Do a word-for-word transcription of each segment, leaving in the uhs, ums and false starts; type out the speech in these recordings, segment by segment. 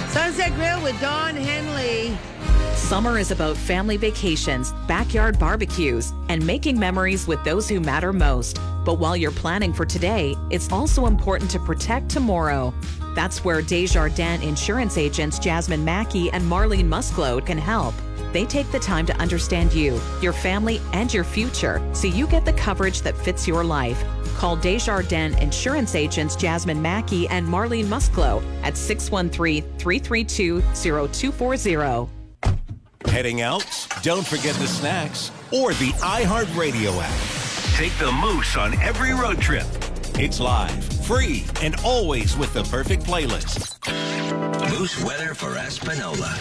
Sunset Grill with Dawn Henley. Summer is about family vacations, backyard barbecues, and making memories with those who matter most. But while you're planning for today, it's also important to protect tomorrow. That's where Desjardins insurance agents Jasmine Mackey and Marlene Musclode can help. They take the time to understand you, your family, and your future so you get the coverage that fits your life. Call Desjardins insurance agents Jasmine Mackey and Marlene Musclode at six one three, three three two, zero two four zero. Heading out? Don't forget the snacks or the iHeartRadio app. Take the Moose on every road trip. It's live, free, and always with the perfect playlist. Moose weather for Espanola.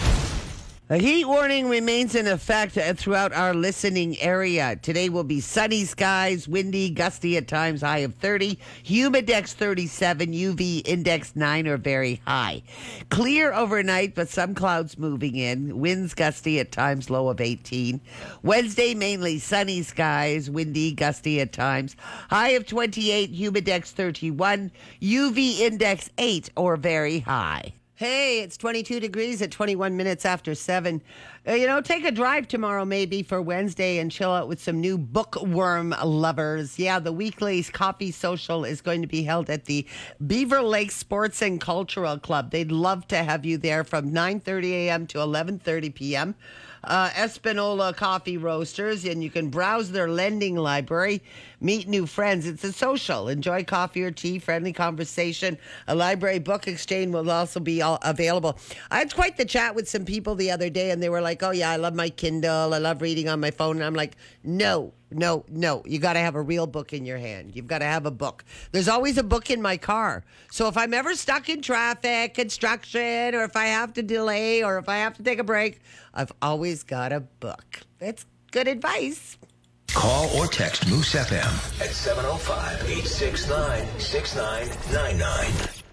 A heat warning remains in effect throughout our listening area. Today will be sunny skies, windy, gusty at times, high of thirty. Humidex thirty-seven, U V index nine or very high. Clear overnight, but some clouds moving in. Winds gusty at times, low of eighteen. Wednesday, mainly sunny skies, windy, gusty at times. High of twenty-eight, Humidex thirty-one, U V index eight or very high. Hey, it's twenty-two degrees at twenty-one minutes after seven. Uh, you know, take a drive tomorrow maybe for Wednesday and chill out with some new bookworm lovers. Yeah, the weekly coffee social is going to be held at the Beaver Lake Sports and Cultural Club. They'd love to have you there from nine thirty a.m. to eleven thirty p.m. Uh, Espanola Coffee Roasters, and you can browse their lending library, meet new friends. It's a social. Enjoy coffee or tea, friendly conversation. A library book exchange will also be all available. I had quite the chat with some people the other day, and they were like, oh, yeah, I love my Kindle. I love reading on my phone. And I'm like, no. No, no, you got to have a real book in your hand. You've got to have a book. There's always a book in my car. So if I'm ever stuck in traffic, construction, or if I have to delay, or if I have to take a break, I've always got a book. That's good advice. Call or text Moose F M at seven oh five, eight six nine, six nine nine nine.